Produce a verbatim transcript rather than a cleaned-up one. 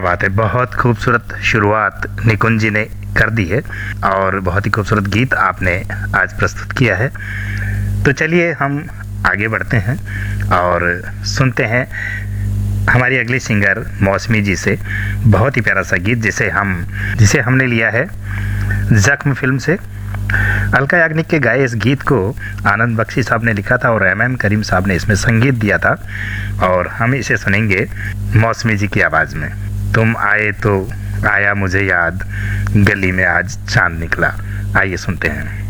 बात है, बहुत खूबसूरत शुरुआत निकुंज जी ने कर दी है और बहुत ही खूबसूरत गीत आपने आज प्रस्तुत किया है। तो चलिए हम आगे बढ़ते हैं और सुनते हैं हमारी अगली सिंगर मौसमी जी से बहुत ही प्यारा सा गीत जिसे हम जिसे हमने लिया है जख्म फिल्म से। अलका याग्निक के गाए इस गीत को आनंद बख्शी साहब ने लिखा था और एम एम करीम साहब ने इसमें संगीत दिया था और हम इसे सुनेंगे मौसमी जी की आवाज़ में। तुम आए तो आया मुझे याद, गली में आज चांद निकला। आइए सुनते हैं।